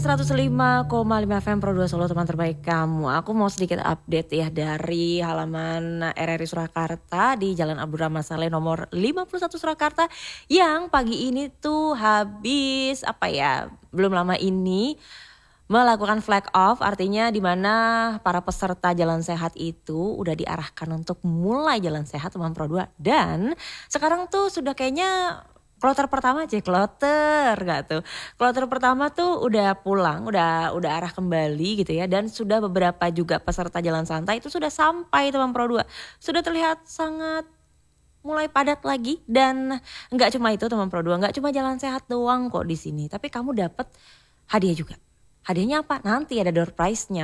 105,5 FM Pro 2 Solo, teman terbaik kamu. Aku mau sedikit update ya dari halaman RRI Surakarta di Jalan Abdurrahman Saleh nomor 51 Surakarta yang pagi ini tuh habis belum lama ini melakukan flag off, artinya di mana para peserta jalan sehat itu udah diarahkan untuk mulai jalan sehat teman Pro 2, dan sekarang tuh sudah kayaknya kloter pertama aja, kloter pertama tuh udah pulang, udah arah kembali gitu ya, dan sudah beberapa juga peserta jalan santai itu sudah sampai teman Pro 2. Sudah terlihat sangat mulai padat lagi, dan nggak cuma itu teman Pro 2, nggak cuma jalan sehat doang kok di sini, tapi kamu dapat hadiah juga. Hadiahnya apa? Nanti ada door prize-nya.